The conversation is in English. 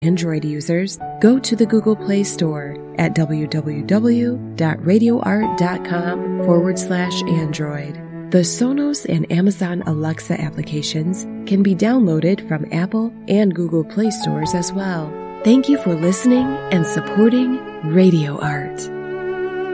Android users, go to the Google Play Store at www.radioart.com/Android. The Sonos and Amazon Alexa applications can be downloaded from Apple and Google Play stores as well. Thank you for listening and supporting Radio Art.